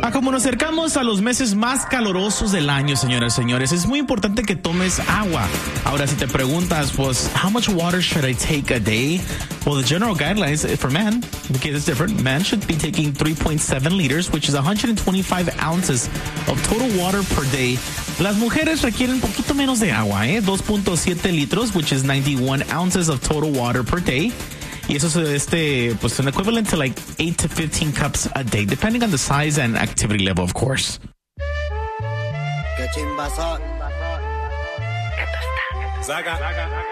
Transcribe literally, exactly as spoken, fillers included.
Ah, como nos acercamos a los meses más calurosos del año, señoras y señores, es muy importante que tomes agua. Ahora, si te preguntas, pues, how much water should I take a day? Well, the general guidelines for men, okay, it's different. Men should be taking three point seven liters, which is one hundred twenty-five ounces of total water per day. Las mujeres requieren un poquito menos de agua, ¿eh? two point seven litros, which is ninety-one ounces of total water per day. Y eso es este, pues, an equivalent to like eight to fifteen cups a day, depending on the size and activity level, of course. Zaga.